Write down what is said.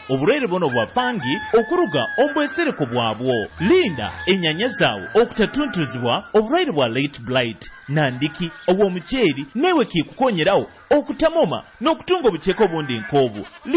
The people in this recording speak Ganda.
obulwaire buno bwa fangi okuruga obwesereko bwabwo. Linda ennyanya zaawo okutatuntuzibwa obulwaire bwa late blight, nandiki obw'omuceeri newe kikukonyerawo okutamoma n'okutunga obuceeko obundi nk'obwo.